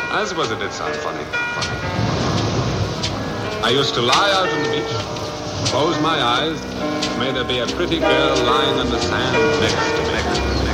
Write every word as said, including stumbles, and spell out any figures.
I suppose it did sound funny. Funny. I used to lie out on the beach, close my eyes, may there be a pretty girl lying on the sand next to me.